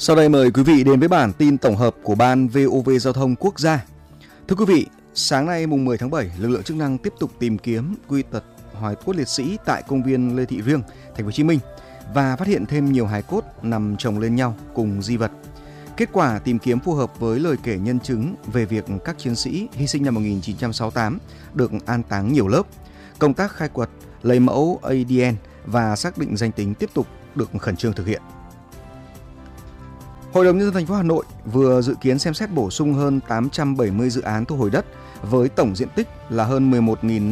Sau đây mời quý vị đến với bản tin tổng hợp của Ban VOV Giao thông Quốc gia. Thưa quý vị, sáng nay mùng 10 tháng 7, lực lượng chức năng tiếp tục tìm kiếm quy tập hài cốt liệt sĩ tại công viên Lê Thị Riêng, Thành phố Hồ Chí Minh và phát hiện thêm nhiều hài cốt nằm chồng lên nhau cùng di vật. Kết quả tìm kiếm phù hợp với lời kể nhân chứng về việc các chiến sĩ hy sinh năm 1968 được an táng nhiều lớp. Công tác khai quật, lấy mẫu ADN và xác định danh tính tiếp tục được khẩn trương thực hiện. Hội đồng nhân dân thành phố Hà Nội vừa dự kiến xem xét bổ sung hơn 870 dự án thu hồi đất với tổng diện tích là hơn 11.000